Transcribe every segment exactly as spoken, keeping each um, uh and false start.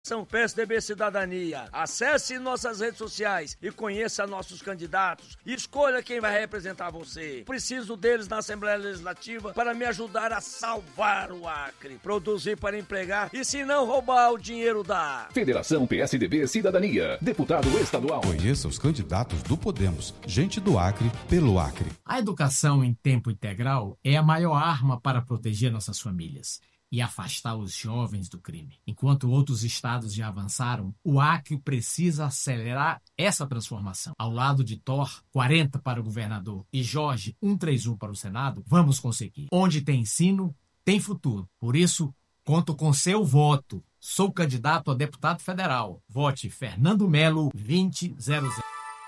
São P S D B Cidadania. Acesse nossas redes sociais e conheça nossos candidatos. E escolha quem vai representar você. Preciso deles na Assembleia Legislativa para me ajudar a salvar o Acre. Produzir para empregar e, se não, roubar o dinheiro da Federação P S D B Cidadania. Deputado estadual. Conheça os candidatos do Podemos. Gente do Acre, pelo Acre. A educação em tempo integral é a maior arma para proteger nossas famílias e afastar os jovens do crime. Enquanto outros estados já avançaram, o Acre precisa acelerar essa transformação. Ao lado de Thor, quarenta para o governador, e Jorge, cento e trinta e um para o Senado, vamos conseguir. Onde tem ensino, tem futuro. Por isso, conto com seu voto. Sou candidato a deputado federal. Vote Fernando Melo, vinte zero zero.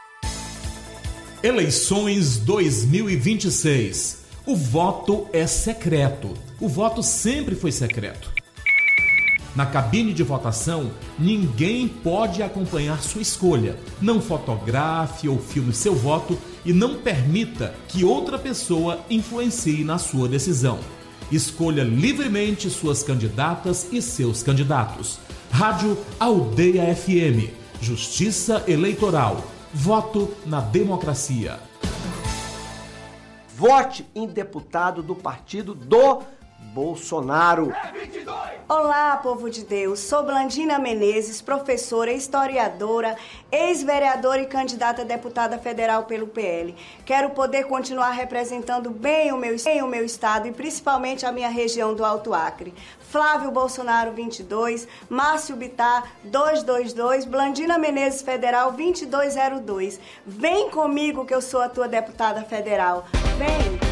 Eleições dois mil e vinte e seis. O voto é secreto. O voto sempre foi secreto. Na cabine de votação, ninguém pode acompanhar sua escolha. Não fotografe ou filme seu voto e não permita que outra pessoa influencie na sua decisão. Escolha livremente suas candidatas e seus candidatos. Rádio Aldeia F M. Justiça Eleitoral. Voto na democracia. Vote em deputado do partido do Bolsonaro. Olá, povo de Deus. Sou Blandina Menezes, professora, historiadora, ex-vereadora e candidata a deputada federal pelo P L. Quero poder continuar representando bem o meu, bem o meu estado e principalmente a minha região do Alto Acre. Flávio Bolsonaro, vinte e dois, Márcio Bittar, duzentos e vinte e dois, Blandina Menezes Federal, vinte e dois zero dois. Vem comigo que eu sou a tua deputada federal. Vem!